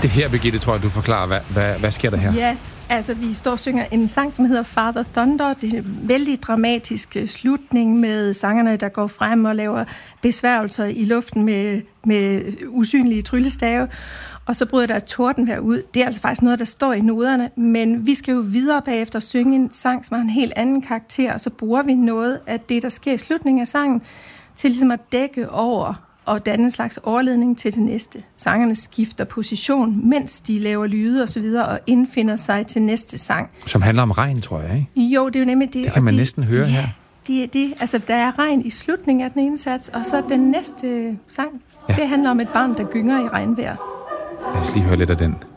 det her, Birgitte, tror jeg, du forklarer. Hvad sker der her? Ja, altså vi står og synger en sang, som hedder Father Thunder. Det er en vældig dramatisk slutning med sangerne, der går frem og laver besværgelser i luften med usynlige tryllestave. Og så bryder der et tordenvejr ud. Det er altså faktisk noget, der står i noderne, men vi skal jo videre bagefter synge en sang, som har en helt anden karakter, og så bruger vi noget af det, der sker i slutningen af sangen, til ligesom at dække over og danne en slags overledning til det næste. Sangerne skifter position, mens de laver lyde og så videre, og indfinder sig til næste sang. Som handler om regn, tror jeg, ikke? Jo, det er jo nemlig det. Det kan man næsten høre her. Det. Altså, der er regn i slutningen af den ene sats, og så den næste sang, det handler om et barn, der gynger i regnvejr. Lad os lige høre lidt af den.